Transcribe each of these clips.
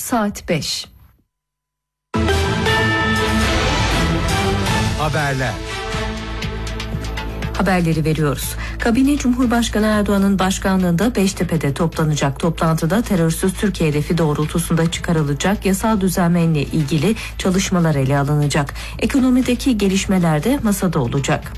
saat 5. Haberler. Haberleri veriyoruz. Kabine Cumhurbaşkanı Erdoğan'ın başkanlığında Beştepe'de toplanacak. Toplantıda terörsüz Türkiye hedefi doğrultusunda çıkarılacak yasal düzenlemeyle ilgili çalışmalar ele alınacak. Ekonomideki gelişmeler de masada olacak.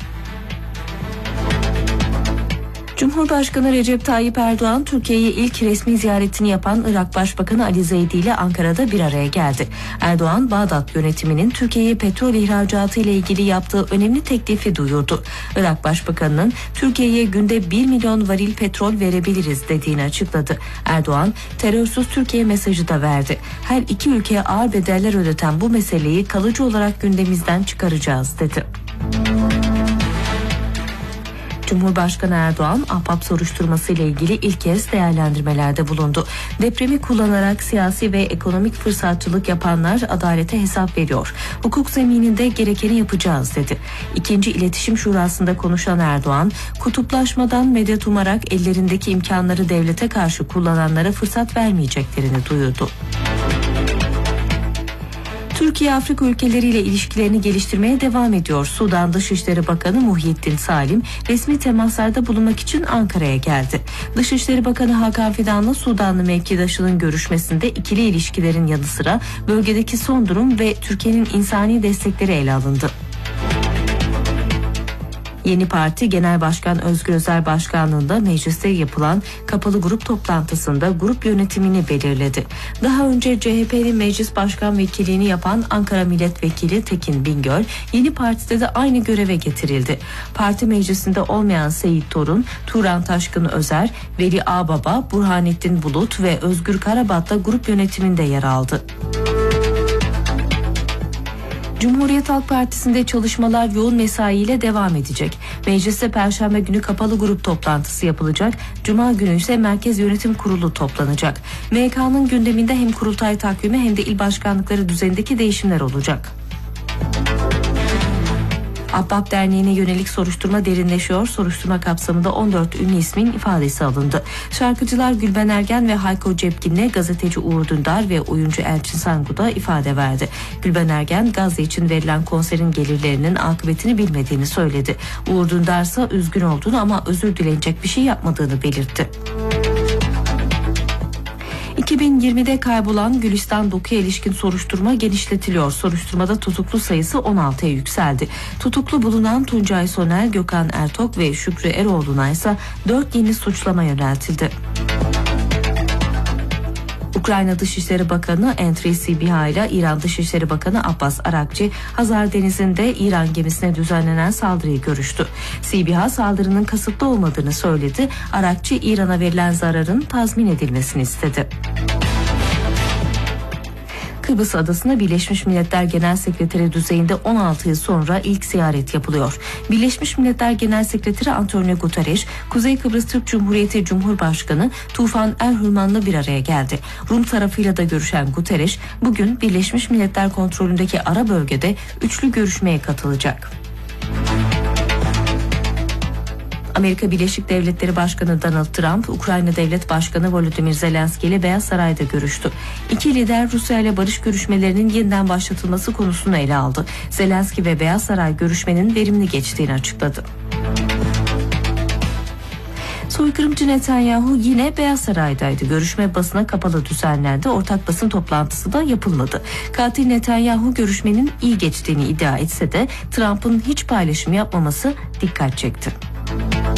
Cumhurbaşkanı Recep Tayyip Erdoğan, Türkiye'ye ilk resmi ziyaretini yapan Irak Başbakanı Ali Zeydi ile Ankara'da bir araya geldi. Erdoğan, Bağdat yönetiminin Türkiye'ye petrol ihracatı ile ilgili yaptığı önemli teklifi duyurdu. Irak Başbakanı'nın Türkiye'ye günde 1 milyon varil petrol verebiliriz dediğini açıkladı. Erdoğan, terörsüz Türkiye mesajı da verdi. Her iki ülkeye ağır bedeller ödeten bu meseleyi kalıcı olarak gündemimizden çıkaracağız dedi. Cumhurbaşkanı Erdoğan, Ahbap soruşturması ile ilgili ilk kez değerlendirmelerde bulundu. Depremi kullanarak siyasi ve ekonomik fırsatçılık yapanlar adalete hesap veriyor. Hukuk zemininde gerekeni yapacağız dedi. İkinci İletişim Şurası'nda konuşan Erdoğan, kutuplaşmadan medet umarak ellerindeki imkanları devlete karşı kullananlara fırsat vermeyeceklerini duyurdu. Türkiye Afrika ülkeleriyle ilişkilerini geliştirmeye devam ediyor. Sudan Dışişleri Bakanı Muhyiddin Salim resmi temaslarda bulunmak için Ankara'ya geldi. Dışişleri Bakanı Hakan Fidan'la Sudanlı mevkidaşının görüşmesinde ikili ilişkilerin yanı sıra bölgedeki son durum ve Türkiye'nin insani destekleri ele alındı. Yeni Parti Genel Başkan Özgür Özel başkanlığında mecliste yapılan kapalı grup toplantısında grup yönetimini belirledi. Daha önce CHP'li meclis başkan vekilliğini yapan Ankara Milletvekili Tekin Bingöl, Yeni Parti'de de aynı göreve getirildi. Parti meclisinde olmayan Seyit Torun, Turan Taşkın Özer, Veli Ağbaba, Burhanettin Bulut ve Özgür Karabat da grup yönetiminde yer aldı. Cumhuriyet Halk Partisi'nde çalışmalar yoğun mesaiyle devam edecek. Mecliste Perşembe günü kapalı grup toplantısı yapılacak. Cuma günü ise Merkez Yönetim Kurulu toplanacak. MYK'nın gündeminde hem kurultay takvimi hem de il başkanlıkları düzenindeki değişimler olacak. Ahbap Derneği'ne yönelik soruşturma derinleşiyor. Soruşturma kapsamında 14 ünlü ismin ifadesi alındı. Şarkıcılar Gülben Ergen ve Hayko Cepkin'le gazeteci Uğur Dündar ve oyuncu Elçin Sangu da ifade verdi. Gülben Ergen, Gazze için verilen konserin gelirlerinin akıbetini bilmediğini söyledi. Uğur Dündar ise üzgün olduğunu ama özür dilenecek bir şey yapmadığını belirtti. 2020'de kaybolan Gülistan Doku'ya ilişkin soruşturma genişletiliyor. Soruşturmada tutuklu sayısı 16'ya yükseldi. Tutuklu bulunan Tuncay Soner, Gökhan Ertok ve Şükrü Eroğlu'na ise 4 yeni suçlama yöneltildi. Ukrayna Dışişleri Bakanı Andriy Sybiha ile İran Dışişleri Bakanı Abbas Arakçı, Hazar Denizi'nde İran gemisine düzenlenen saldırıyı görüştü. Sybiha saldırının kasıtlı olmadığını söyledi. Arakçı, İran'a verilen zararın tazmin edilmesini istedi. Kıbrıs Adası'na Birleşmiş Milletler Genel Sekreteri düzeyinde 16 yıl sonra ilk ziyaret yapılıyor. Birleşmiş Milletler Genel Sekreteri Antonio Guterres, Kuzey Kıbrıs Türk Cumhuriyeti Cumhurbaşkanı Tufan Erhürman'la bir araya geldi. Rum tarafıyla da görüşen Guterres, bugün Birleşmiş Milletler kontrolündeki ara bölgede üçlü görüşmeye katılacak. Amerika Birleşik Devletleri Başkanı Donald Trump, Ukrayna Devlet Başkanı Volodymyr Zelenski ile Beyaz Saray'da görüştü. İki lider Rusya ile barış görüşmelerinin yeniden başlatılması konusunu ele aldı. Zelenski ve Beyaz Saray görüşmenin verimli geçtiğini açıkladı. Soykırımcı Netanyahu yine Beyaz Saray'daydı. Görüşme basına kapalı düzenlendi. Ortak basın toplantısı da yapılmadı. Katil Netanyahu görüşmenin iyi geçtiğini iddia etse de Trump'ın hiç paylaşım yapmaması dikkat çekti.